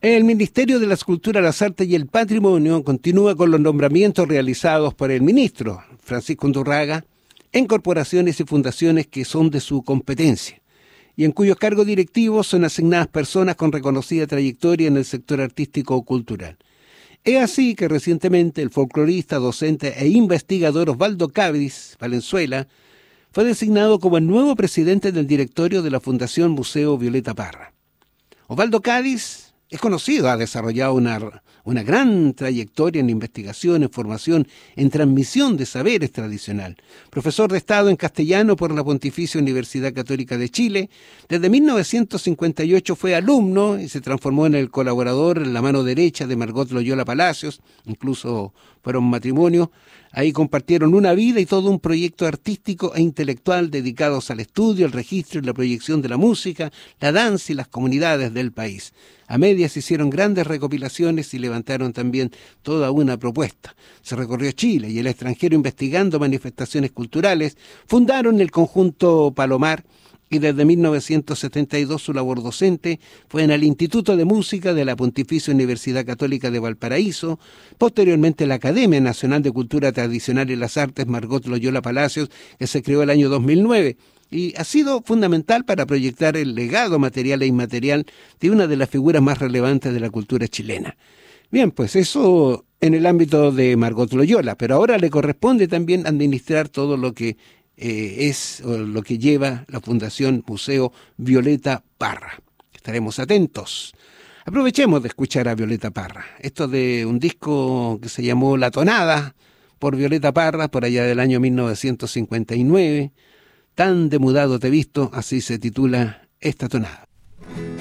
El Ministerio de las Culturas, las Artes y el Patrimonio continúa con los nombramientos realizados por el ministro Francisco Undurraga en corporaciones y fundaciones que son de su competencia y en cuyos cargos directivos son asignadas personas con reconocida trayectoria en el sector artístico o cultural. Es así que recientemente el folclorista, docente e investigador Osvaldo Cádiz Valenzuela fue designado como el nuevo presidente del directorio de la Fundación Museo Violeta Parra. Osvaldo Cádiz es conocido, ha desarrollado una gran trayectoria en investigación, en formación, en transmisión de saberes tradicional. Profesor de Estado en castellano por la Pontificia Universidad Católica de Chile. Desde 1958 fue alumno y se transformó en el colaborador, en la mano derecha de Margot Loyola Palacios, incluso fueron matrimonio. Ahí compartieron una vida y todo un proyecto artístico e intelectual dedicados al estudio, el registro y la proyección de la música, la danza y las comunidades del país. A medias hicieron grandes recopilaciones y levantaron también toda una propuesta. Se recorrió Chile y el extranjero investigando manifestaciones culturales, fundaron el conjunto Palomar y desde 1972 su labor docente fue en el Instituto de Música de la Pontificia Universidad Católica de Valparaíso, posteriormente la Academia Nacional de Cultura Tradicional y las Artes Margot Loyola Palacios, que se creó el año 2009, y ha sido fundamental para proyectar el legado material e inmaterial de una de las figuras más relevantes de la cultura chilena. Bien, pues eso en el ámbito de Margot Loyola, pero ahora le corresponde también administrar todo lo que es lo que lleva la Fundación Museo Violeta Parra. Estaremos atentos. Aprovechemos de escuchar a Violeta Parra. Esto de un disco que se llamó La Tonada por Violeta Parra, por allá del año 1959. Tan demudado te he visto, así se titula esta tonada.